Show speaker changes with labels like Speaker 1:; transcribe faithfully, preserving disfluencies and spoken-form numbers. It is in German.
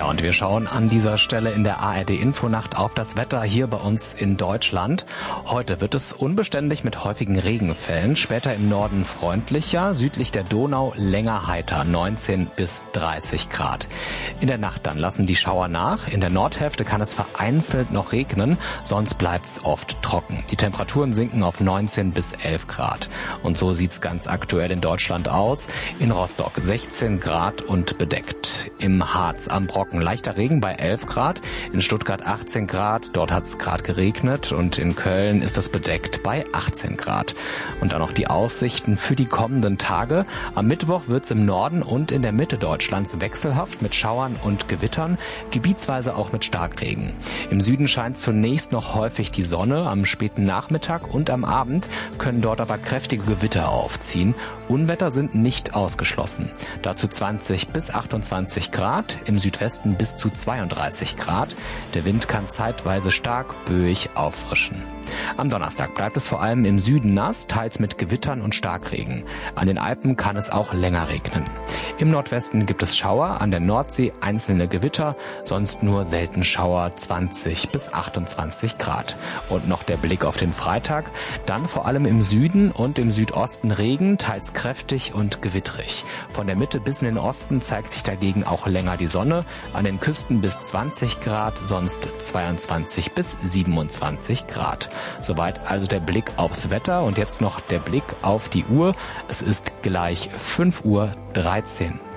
Speaker 1: Ja, und wir schauen an dieser Stelle in der A R D-Infonacht auf das Wetter hier bei uns in Deutschland. Heute wird es unbeständig mit häufigen Regenfällen, später im Norden freundlicher, südlich der Donau länger heiter, neunzehn bis dreißig Grad. In der Nacht dann lassen die Schauer nach. In der Nordhälfte kann es vereinzelt noch regnen, sonst bleibt's oft trocken. Die Temperaturen sinken auf neunzehn bis elf Grad. Und so sieht's ganz aktuell in Deutschland aus. In Rostock sechzehn Grad und bedeckt. Im Harz am Brocken leichter Regen bei elf Grad. In Stuttgart achtzehn Grad. Dort hat's gerade geregnet. Und in Köln ist es bedeckt bei achtzehn Grad. Und dann noch die Aussichten für die kommenden Tage. Am Mittwoch wird's im Norden und in der Mitte Deutschlands wechselhaft mit Schauern und Gewittern, gebietsweise auch mit Starkregen. Im Süden scheint zunächst noch häufig die Sonne. Am späten Nachmittag und am Abend können dort aber kräftige Gewitter aufziehen. Unwetter sind nicht ausgeschlossen. Dazu zwanzig bis achtundzwanzig Grad, im Südwesten bis zu zweiunddreißig Grad. Der Wind kann zeitweise stark böig auffrischen. Am Donnerstag bleibt es vor allem im Süden nass, teils mit Gewittern und Starkregen. An den Alpen kann es auch länger regnen. Im Nordwesten gibt es Schauer, an der Nordsee einzelne Gewitter, sonst nur selten Schauer, zwanzig bis achtundzwanzig Grad. Und noch der Blick auf den Freitag, dann vor allem im Süden und im Südosten Regen, teils kräftig und gewittrig. Von der Mitte bis in den Osten zeigt sich dagegen auch länger die Sonne, an den Küsten bis zwanzig Grad, sonst zweiundzwanzig bis siebenundzwanzig Grad. Soweit also der Blick aufs Wetter und jetzt noch der Blick auf die Uhr. Es ist gleich fünf Uhr dreizehn.